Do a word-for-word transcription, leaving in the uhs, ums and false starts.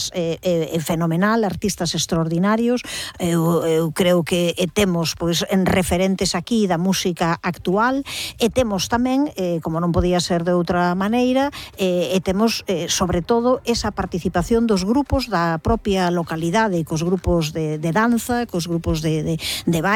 artistas eh, eh, fenomenal, artistas extraordinarios. Eu, eu creo que eh, temos pois en referentes aquí da música actual, e temos tamén, eh, como non podía ser de outra maneira, eh, e temos eh, sobre todo esa participación dos grupos da propia localidade, cos grupos de, de danza, cos grupos de, de, de baile,